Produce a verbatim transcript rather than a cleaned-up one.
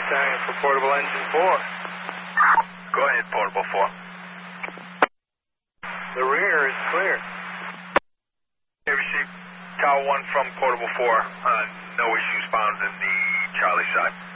Battalion for Portable Engine four. Go ahead, Portable four. The rear is clear. Hey, received Tower one from Portable four. Uh, no issues found in the Charlie side.